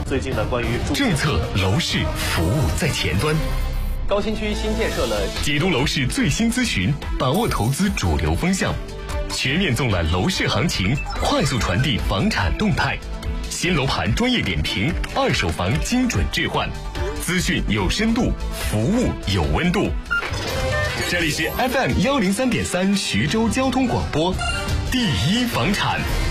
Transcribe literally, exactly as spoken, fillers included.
最近呢，关于政策、楼市、服务在前端。 高新区新建设了解读楼市最新资讯，把握投资主流风向，全面纵览楼市行情，快速传递房产动态。新楼盘专业点评，二手房精准置换，资讯有深度，服务有温度。这里是 F M 幺零三点三徐州交通广播，第一房产。